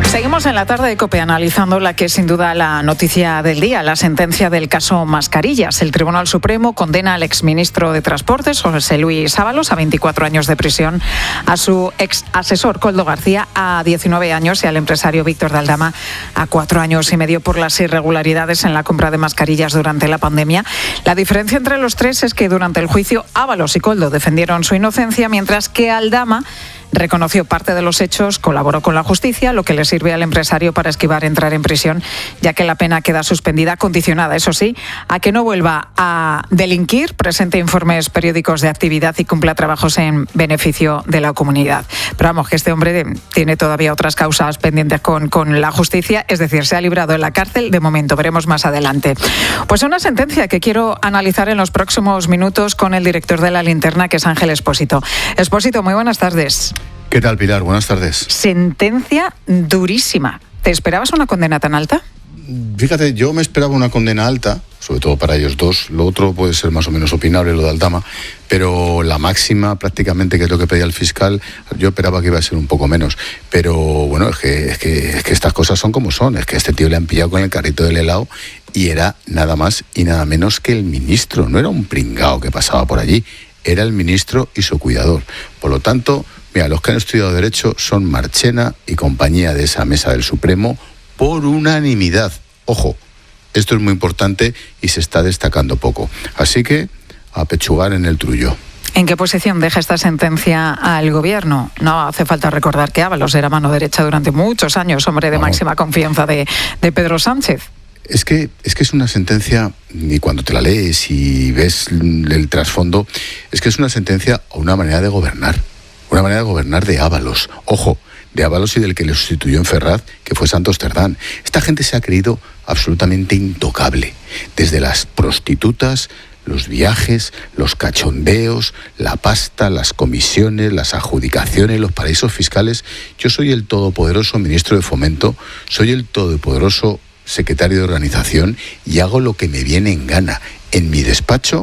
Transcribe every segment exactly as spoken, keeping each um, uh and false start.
Seguimos en la tarde de COPE analizando la que es sin duda la noticia del día, la sentencia del caso Mascarillas. El Tribunal Supremo condena al exministro de Transportes, José Luis Ábalos, a veinticuatro años de prisión, a su ex asesor Koldo García a diecinueve años y al empresario Víctor de Aldama a cuatro años y medio por las irregularidades en la compra de mascarillas durante la pandemia. La diferencia entre los tres es que durante el juicio Ábalos y Koldo defendieron su inocencia, mientras que Aldama reconoció parte de los hechos, colaboró con la justicia, lo que le sirve al empresario para esquivar entrar en prisión, ya que la pena queda suspendida, condicionada, eso sí, a que no vuelva a delinquir, presente informes periódicos de actividad y cumpla trabajos en beneficio de la comunidad. Pero vamos, que este hombre tiene todavía otras causas pendientes con, con la justicia, es decir, se ha librado en la cárcel de momento, veremos más adelante. Pues una sentencia que quiero analizar en los próximos minutos con el director de La Linterna, que es Ángel Expósito. Expósito, muy buenas tardes. ¿Qué tal, Pilar? Buenas tardes. Sentencia durísima. ¿Te esperabas una condena tan alta? Fíjate, yo me esperaba una condena alta, sobre todo para ellos dos. Lo otro puede ser más o menos opinable, lo de Aldama, pero la máxima prácticamente, que es lo que pedía el fiscal, yo esperaba que iba a ser un poco menos. Pero bueno, es que, es que, es que estas cosas son como son. Es que a este tío le han pillado con el carrito del helado y era nada más y nada menos que el ministro. No era un pringao que pasaba por allí, era el ministro y su cuidador. Por lo tanto, mira, los que han estudiado Derecho son Marchena y compañía de esa mesa del Supremo por unanimidad. Ojo, esto es muy importante y se está destacando poco. Así que a pechugar en el trullo. ¿En qué posición deja esta sentencia al gobierno? No hace falta recordar que Ábalos era mano derecha durante muchos años, hombre de Vamos. máxima confianza de, de Pedro Sánchez. Es que, es que es una sentencia, y cuando te la lees y ves el trasfondo, es que es una sentencia a una manera de gobernar. Una manera de gobernar de Ábalos. Ojo, de Ábalos y del que le sustituyó en Ferraz, que fue Santos Cerdán. Esta gente se ha creído absolutamente intocable. Desde las prostitutas, los viajes, los cachondeos, la pasta, las comisiones, las adjudicaciones, los paraísos fiscales. Yo soy el todopoderoso ministro de Fomento, soy el todopoderoso secretario de Organización y hago lo que me viene en gana. En mi despacho,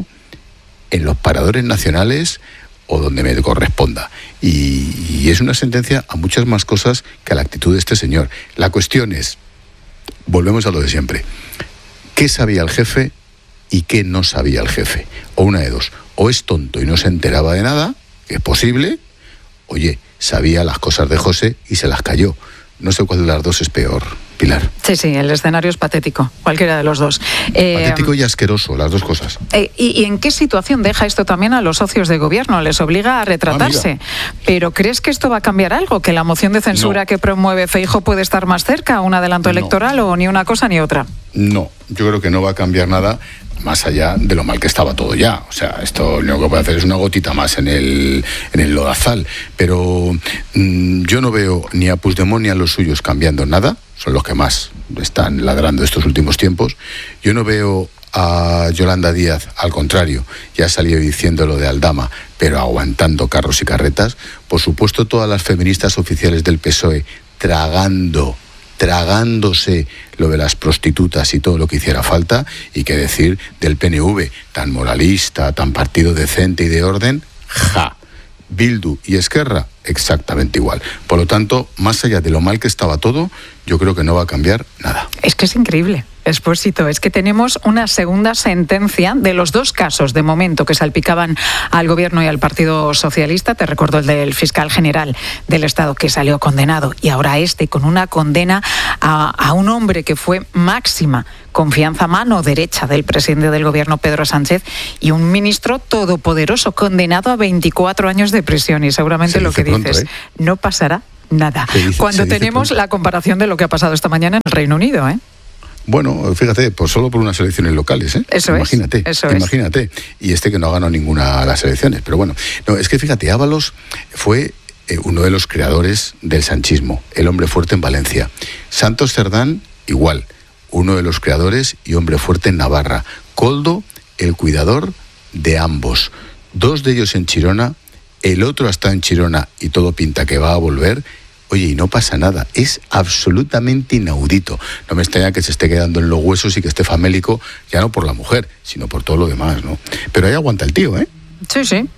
en los paradores nacionales o donde me corresponda. Y, y es una sentencia a muchas más cosas que a la actitud de este señor. La cuestión es, volvemos a lo de siempre, ¿qué sabía el jefe y qué no sabía el jefe? O una de dos, o es tonto y no se enteraba de nada, que es posible, oye, sabía las cosas de José y se las cayó. No sé cuál de las dos es peor, Pilar. Sí, sí, el escenario es patético, cualquiera de los dos. Eh, patético y asqueroso, las dos cosas. Eh, y, ¿Y en qué situación deja esto también a los socios de gobierno? Les obliga a retratarse. Ah, ¿Pero crees que esto va a cambiar algo? ¿Que la moción de censura no. que promueve Feijóo puede estar más cerca a un adelanto no. electoral o ni una cosa ni otra? No, yo creo que no va a cambiar nada, más allá de lo mal que estaba todo ya. O sea, esto lo único que puede hacer es una gotita más en el, en el lodazal. Pero mmm, yo no veo ni a Puigdemont ni a los suyos cambiando nada. Son los que más están ladrando estos últimos tiempos. Yo no veo a Yolanda Díaz, al contrario, ya ha salido diciendo lo de Aldama, pero aguantando carros y carretas. Por supuesto, todas las feministas oficiales del P S O E tragando tragándose lo de las prostitutas y todo lo que hiciera falta, y qué decir del P N V, tan moralista, tan partido decente y de orden, ja. Bildu y Esquerra, exactamente igual. Por lo tanto, más allá de lo mal que estaba todo, yo creo que no va a cambiar nada. Es que es increíble, Expósito, es que tenemos una segunda sentencia de los dos casos de momento que salpicaban al gobierno y al Partido Socialista. Te recuerdo el del fiscal general del Estado que salió condenado, y ahora este con una condena a, a un hombre que fue máxima confianza, mano derecha del presidente del gobierno, Pedro Sánchez, y un ministro todopoderoso condenado a veinticuatro años de prisión. Y seguramente lo que pronto, dices, ¿eh? No pasará nada. Dice, cuando tenemos pronto. La comparación de lo que ha pasado esta mañana en el Reino Unido, ¿eh? Bueno, fíjate, pues solo por unas elecciones locales, ¿eh? Eso imagínate, es, eso imagínate. Es. Y este que no ha ganado ninguna de las elecciones. Pero bueno, no, es que fíjate, Ábalos fue eh, uno de los creadores del sanchismo, el hombre fuerte en Valencia. Santos Cerdán, igual, uno de los creadores y hombre fuerte en Navarra. Koldo, el cuidador de ambos. Dos de ellos en Chirona, el otro está en Chirona y todo pinta que va a volver. Oye, y no pasa nada, es absolutamente inaudito. No me extraña que se esté quedando en los huesos y que esté famélico, ya no por la mujer, sino por todo lo demás, ¿no? Pero ahí aguanta el tío, ¿eh? Sí, sí.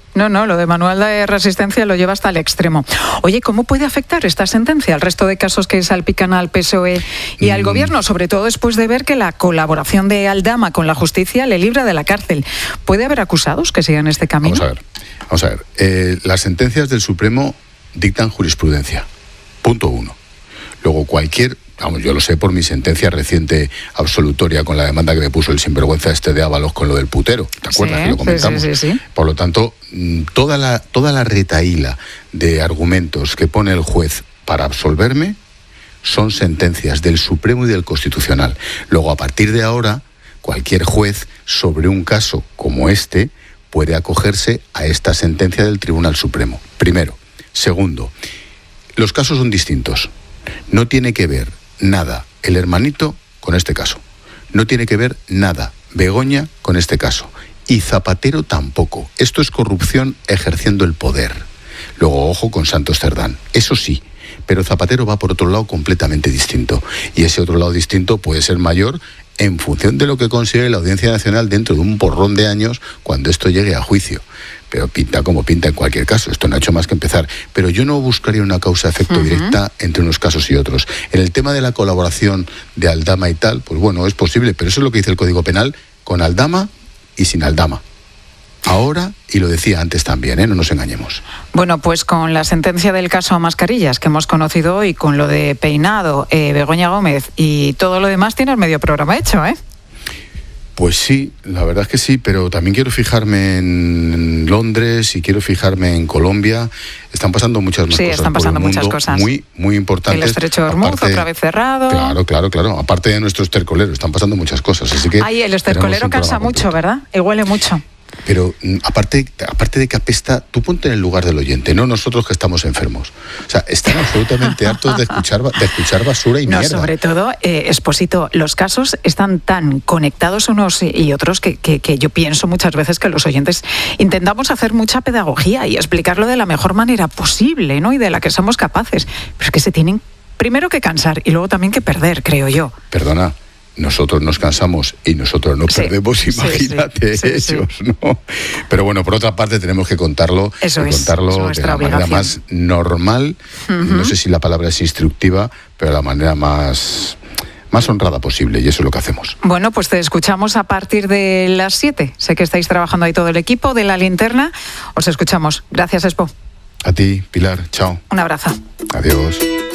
No, no, lo de manual de resistencia lo lleva hasta el extremo. Oye, ¿cómo puede afectar esta sentencia al resto de casos que salpican al P S O E y al mm. Gobierno, sobre todo después de ver que la colaboración de Aldama con la justicia le libra de la cárcel? ¿Puede haber acusados que sigan este camino? Vamos a ver, vamos a ver. Eh, las sentencias del Supremo dictan jurisprudencia. Punto uno. Luego, cualquier... Vamos, yo lo sé por mi sentencia reciente absolutoria con la demanda que me puso el sinvergüenza este de Ábalos con lo del putero. ¿Te acuerdas sí, que lo comentamos? Sí, sí, sí. Por lo tanto, toda la, toda la retahíla de argumentos que pone el juez para absolverme son sentencias del Supremo y del Constitucional. Luego, a partir de ahora, cualquier juez sobre un caso como este puede acogerse a esta sentencia del Tribunal Supremo. Primero. Segundo, los casos son distintos. No tiene que ver nada el hermanito con este caso. No tiene que ver nada Begoña con este caso. Y Zapatero tampoco. Esto es corrupción ejerciendo el poder. Luego, ojo con Santos Cerdán. Eso sí, pero Zapatero va por otro lado completamente distinto. Y ese otro lado distinto puede ser mayor en función de lo que considere la Audiencia Nacional dentro de un porrón de años cuando esto llegue a juicio. Pero pinta como pinta en cualquier caso, esto no ha hecho más que empezar. Pero yo no buscaría una causa-efecto uh-huh. directa entre unos casos y otros. En el tema de la colaboración de Aldama y tal, pues bueno, es posible, pero eso es lo que dice el Código Penal, con Aldama y sin Aldama. Ahora, y lo decía antes también, ¿eh? No nos engañemos. Bueno, pues con la sentencia del caso Mascarillas que hemos conocido hoy, con lo de Peinado, eh, Begoña Gómez y todo lo demás, tienes medio programa hecho, ¿eh? Pues sí, la verdad es que sí, pero también quiero fijarme en Londres y quiero fijarme en Colombia. Están pasando muchas más sí, cosas. Sí, están pasando por el mundo, muchas cosas. Muy, muy importantes. El estrecho de Hormuz otra vez cerrado. Claro, claro, claro. Aparte de nuestro estercolero, están pasando muchas cosas. Así que ay, el estercolero cansa mucho, ¿verdad? Y huele mucho. Pero aparte, aparte de que apesta, tú ponte en el lugar del oyente, no nosotros que estamos enfermos. O sea, están absolutamente hartos de escuchar, de escuchar basura y no, mierda. Sobre todo, eh, Expósito, los casos están tan conectados unos y otros que, que, que yo pienso muchas veces que los oyentes intentamos hacer mucha pedagogía y explicarlo de la mejor manera posible, ¿no? Y de la que somos capaces. Pero es que se tienen primero que cansar y luego también que perder, creo yo. Perdona. Nosotros nos cansamos y nosotros no sí, perdemos, imagínate sí, sí, sí, ellos, sí. ¿no? Pero bueno, por otra parte tenemos que contarlo, Eso y es, contarlo es de la obligación. manera más normal, uh-huh. no sé si la palabra es instructiva, pero de la manera más, más honrada posible, y eso es lo que hacemos. Bueno, pues te escuchamos a partir de las siete. Sé que estáis trabajando ahí todo el equipo de La Linterna. Os escuchamos. Gracias, Expo. A ti, Pilar. Chao. Un abrazo. Adiós.